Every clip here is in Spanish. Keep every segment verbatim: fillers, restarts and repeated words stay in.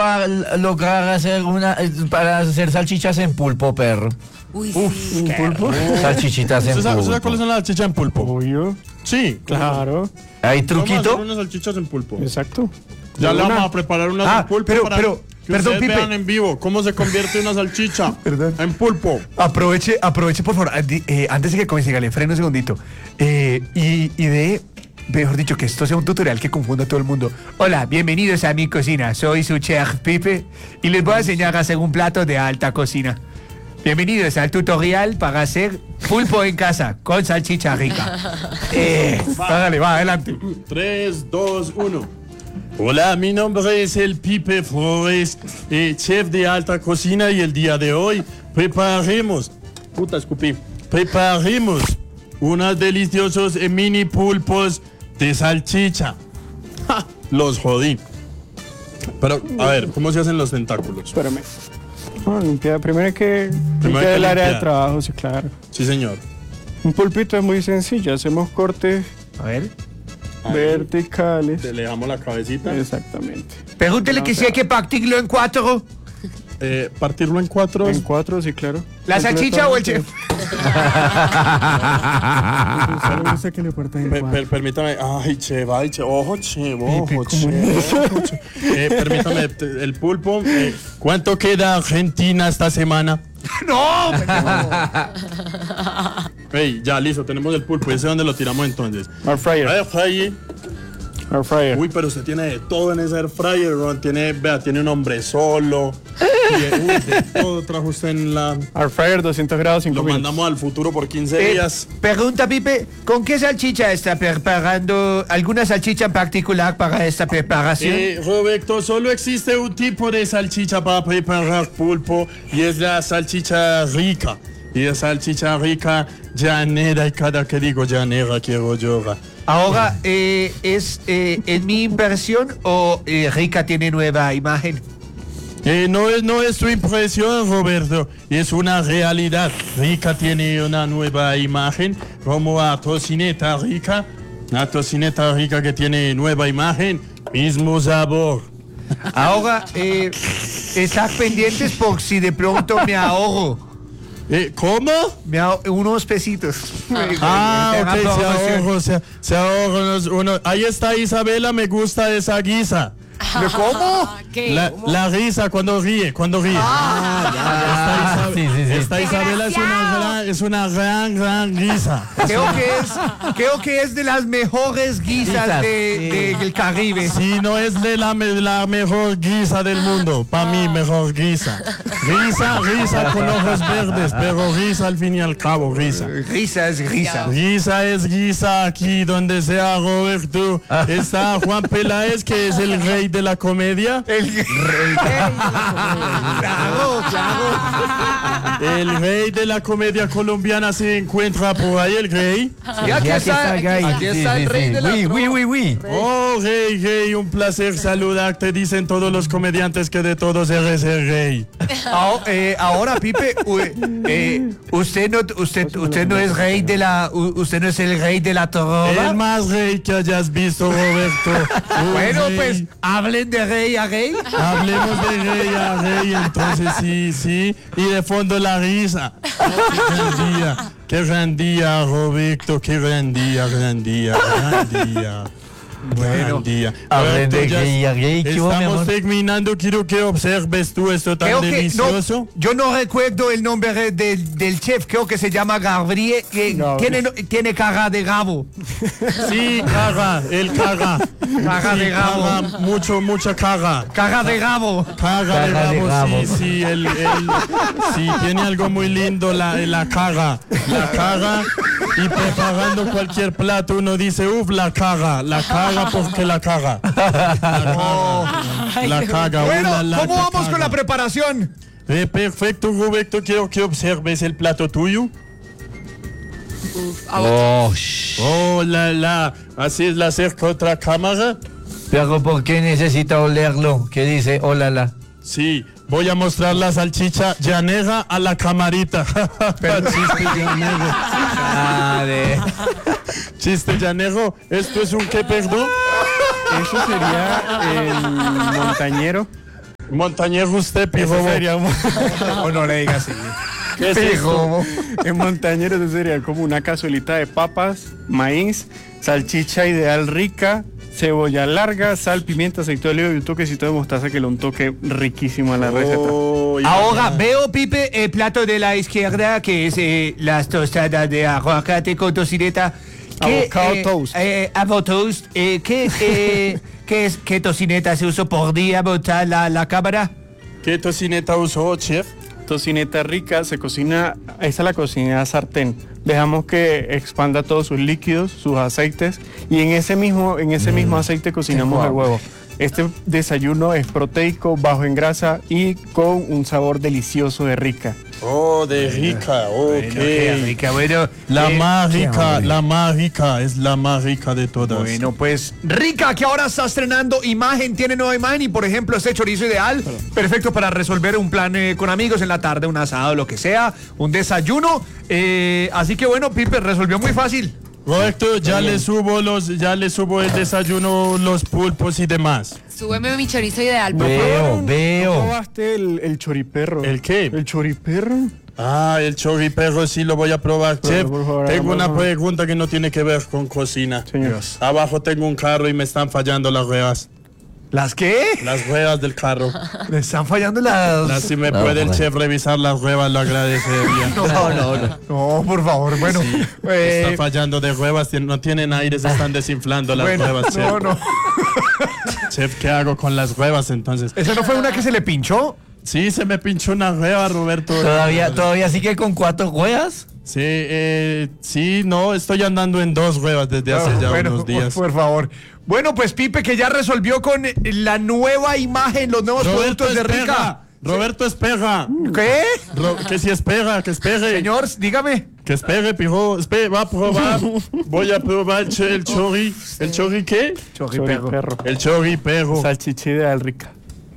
a lograr hacer una para hacer salchichas en pulpo, perro. Uy, Uf, sí. ¿un pulpo? Salchichitas en ¿Usted sabe, pulpo. ¿usted sabe cuáles son las salchichas en pulpo? Obvio. Sí, Claro. ¿Hay Vamos a hacer truquito? unas salchichas en pulpo. Exacto. Ya le Una. vamos a preparar unas Ah, en pulpo pero- para pero, que perdón, ustedes Pipe. vean en vivo cómo se convierte una salchicha Perdón. en pulpo. Aproveche, aproveche por favor, adi- eh, antes de que comience, dígale, freno un segundito. Eh, y, y de, mejor dicho, que esto sea un tutorial que confunda a todo el mundo. Hola, bienvenidos a mi cocina, soy su chef Pipe y les voy a enseñar a hacer un plato de alta cocina. Bienvenidos al tutorial para hacer pulpo en casa con salchicha rica. Eh, hágale, va, adelante. tres, dos, uno. Hola, mi nombre es el Pipe Flores, eh, chef de alta cocina, y el día de hoy prepararemos, puta escupí, prepararemos unos deliciosos eh, mini pulpos de salchicha. ¡Ja! Los jodí. Pero, a ver, ¿cómo se hacen los tentáculos? Espérame. No, limpiar. Primero hay que Primero limpiar hay que el área de limpiar. trabajo, sí, claro. Sí, señor. Un pulpito es muy sencillo. Hacemos cortes A ver. Ahí. verticales. Le dejamos la cabecita. Exactamente. Pregúntele que si hay que partirlo en cuatro. Eh, partirlo en cuatro. En cuatro, sí, claro. ¿La salchicha o el chef? Solo dice que le partan en Per- cuatro. per- permítame, ay, che, ay, che, ojo, che, ojo, che, ojo, che. Eh, permítame, te- el pulpo, eh, ¿cuánto queda Argentina esta semana? ¡No! Ey, ya, listo, tenemos el pulpo, ¿ese dónde lo tiramos entonces? Air fryer. Air fryer. Air fryer. Uy, pero usted tiene de todo en ese air fryer, Ron. Tiene, vea, tiene un hombre solo. Tiene, uy, de todo trajo usted en la... Air fryer, doscientos grados, cinco Lo minutos. mandamos al futuro por quince Eh, días. pregunta, Pipe, ¿con qué salchicha está preparando? ¿Alguna salchicha en particular para esta preparación? Eh, Roberto, solo existe un tipo de salchicha para preparar pulpo y es la salchicha rica. Y la salchicha rica llanera, y cada que digo llanera quiero llorar. Ahora, eh, ¿es, eh, ¿es mi impresión o eh, Rica tiene nueva imagen? Eh, no, es, no es tu impresión, Roberto, es una realidad. Rica tiene una nueva imagen, como a tocineta rica. La tocineta rica que tiene nueva imagen, mismo sabor. Ahora, eh, estar pendientes por si de pronto me ahorro. Eh, ¿Cómo? Me ahorro unos pesitos. Ah, En la ok, se promoción. ahorra, se, se ahorra unos, unos- Ahí está Isabela, me gusta esa guisa. ¿Cómo? ¿Qué? La, la risa cuando ríe, cuando ríe. Esta, Isa- Sí, sí, sí. esta Isabela es una gran, es una gran, gran guisa. Creo que es, creo que es de las mejores guisas Guisas, de- sí. del Caribe. Si no es de la, me- la mejor guisa del mundo, para mí mejor guisa. Risa, risa con ojos verdes, pero risa al fin y al cabo, risa. Risa es risa. Guisa es guisa aquí donde sea Roberto. Está Juan Peláez, que es el rey de la comedia. El, claro, claro. El rey de la comedia colombiana se encuentra por ahí, el rey. Y aquí está, aquí está el rey de la Oui, oui, oui, oui. Oh, rey, rey, un placer saludarte. Dicen todos los comediantes que de todos eres el rey. Ahora, eh, ahora, Pipe, u- eh, usted no, usted, usted no es rey de la, u- usted no es el rey de la El trova. más rey que hayas visto, Roberto. Un Bueno, rey. pues hablen de rey a rey. Hablemos de rey a rey, entonces sí, sí. Y de fondo la risa. Qué gran día, qué gran día, Roberto, qué gran día, gran día, gran día. Gran día. hablen de Roberto, ya rey a rey, ¿qué hubo, mi estamos amor? terminando, quiero que observes tú esto tan Creo que no, delicioso. yo no recuerdo el nombre del, del chef, creo que se llama Gabriel, que Gabriel. tiene, no- tiene cara de gabo. Sí, cara, el cara. Cara Sí, de gabo. cara, mucho, mucha cara. Cara de gabo. Cara de Cara de rabo, rabo. sí, sí, el, el- sí, tiene algo muy lindo la, la cara, la cara, y preparando cualquier plato uno dice, uff, la cara, la cara porque la cara, la cara, la caga, Bueno, ula, la, ¿cómo que vamos con caga. la preparación? Eh, perfecto, Roberto, quiero que observes el plato tuyo. Oh, sh- Oh, la, la, así es la cerca otra cámara. pero ¿por qué necesita olerlo? ¿Qué dice? Hola, la. Sí, voy a mostrar la salchicha llanera a la camarita. Chiste llanero. Ah, de... Chiste llanero. ¿Esto es un qué, perdón? Eso sería el montañero. Montañero usted, Eso pijo. sería un- O no le digas así. ¿Qué es esto? en montañero eso sería como una cazuelita de papas, maíz, salchicha ideal rica, cebolla larga, sal, pimienta, aceite de oliva y un toquecito de mostaza que le da un toque riquísimo a la receta. Oh, Ahora veo, Pipe, el plato de la izquierda, que es eh, las tostadas de aguacate con tocineta. ¿Qué, Avocado eh, toast. Eh, avocado toast. Eh, ¿qué, eh, qué, es, ¿Qué tocineta se usó por día botar la, la cámara? ¿Qué tocineta usó, chef? Tocineta rica, se cocina, esa es la cocina a sartén. Dejamos que expanda todos sus líquidos, sus aceites, y en ese mismo, en ese mismo aceite cocinamos el huevo. Este desayuno es proteico, bajo en grasa y con un sabor delicioso de rica. Oh, de rica, ok. Qué rica, bueno. La eh, más qué rica, hambre. la más rica, es la más rica de todas. Bueno, pues Rica, que ahora está estrenando imagen, tiene nueva imagen y por ejemplo este chorizo ideal, perfecto para resolver un plan eh, con amigos en la tarde, un asado, lo que sea, un desayuno. eh, así que bueno, Pipe, resolvió muy fácil. Correcto, ya le subo los, ya le subo el desayuno, los pulpos y demás. Súbeme mi chorizo ideal, por favor. Veo, ¿No veo. probaste el, el choriperro? ¿El qué? ¿El choriperro? Ah, el choriperro sí lo voy a probar, chef. por favor, Tengo por una favor. pregunta que no tiene que ver con cocina. Señor. Abajo tengo un carro y me están fallando las ruedas. ¿Las qué? Las ruedas del carro. Le están fallando las... Las, si me puede el chef revisar las ruedas, lo agradecería. No, no, no. No, por favor, bueno. eh, Está fallando de ruedas, tien- no tienen aire, se están desinflando las bueno, ruedas, chef. no, no. Chef, ¿qué hago con las ruedas entonces? ¿Esa no fue una que se le pinchó? Sí, se me pinchó una rueda, Roberto. ¿Todavía, ¿Todavía sigue con cuatro ruedas? Sí, eh, sí, no, estoy andando en dos ruedas desde hace ya Bueno, unos días. Por favor. Bueno, pues Pipe, que ya resolvió con la nueva imagen, los nuevos Roberto, productos de espera. Rica. Roberto, espera. ¿Qué? Ro- que si espera, que espere. Señor, dígame. Que espere, pijo. Espere, va a probar. Voy a probar el, ch- el chori. ¿El chori qué? Choriperro. El chori perro. Salchicha ideal rica.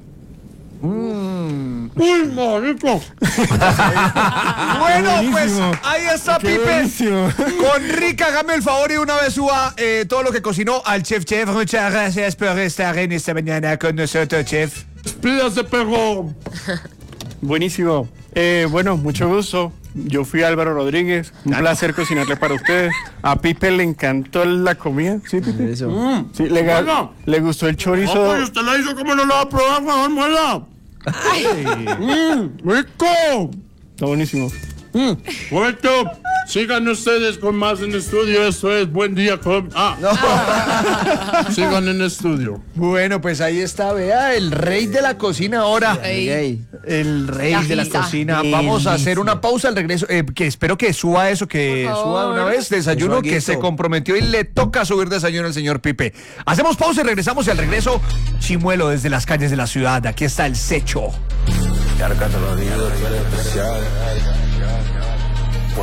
¡Uy, marico! Bueno, pues buenísimo. ahí está, Qué Pipe. buenísimo. Con Rica, hágame el favor y una vez suba eh, todo lo que cocinó al Chef Chef. Muchas gracias por estar en esta mañana con nosotros, Chef. ¡Despídase, perro! Buenísimo. Eh, bueno, mucho gusto. Yo fui Álvaro Rodríguez. Un placer cocinarle para ustedes. A Pipe le encantó la comida. ¿Sí, Pipe? Eso. Sí, le, ga- Bueno. le gustó el chorizo. No, pues usted la hizo, ¿cómo no la va a probar, mejor muela? ¡Mmm! ¡Rico! Está buenísimo. Roberto, sigan ustedes con más en estudio. Esto es Buen Día con... Ah. Sigan en estudio. Bueno, pues ahí está, vea, el rey de la cocina ahora. Ey. Ey. El rey de la Cajita. cocina. Vamos a hacer una pausa al regreso. eh, que espero que suba eso, que Por suba de una favor. vez. Desayuno que Suaguito. se comprometió y le toca subir desayuno al señor Pipe. Hacemos pausa y regresamos y al regreso, Chimuelo desde las calles de la ciudad. Aquí está el Secho. Carga todos los días, tú eres especial.